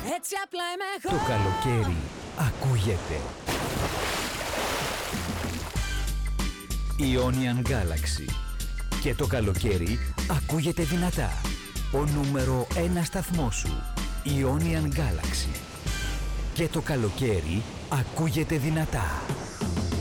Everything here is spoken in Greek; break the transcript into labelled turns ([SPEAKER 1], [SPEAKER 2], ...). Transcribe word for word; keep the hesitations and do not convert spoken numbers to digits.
[SPEAKER 1] Έτσι απλά είμαι εγώ.
[SPEAKER 2] Το καλοκαίρι ακούγεται. Ionian Galaxy. Και το καλοκαίρι ακούγεται δυνατά. Ο νούμερο ένα σταθμός σου. Ionian Galaxy. Και το καλοκαίρι ακούγεται δυνατά.